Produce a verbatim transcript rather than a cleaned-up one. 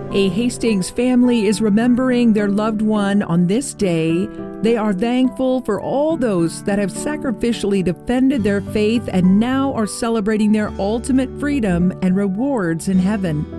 A Hastings family is remembering their loved one on this day. They are thankful for all those that have sacrificially defended their faith and now are celebrating their ultimate freedom and rewards in heaven.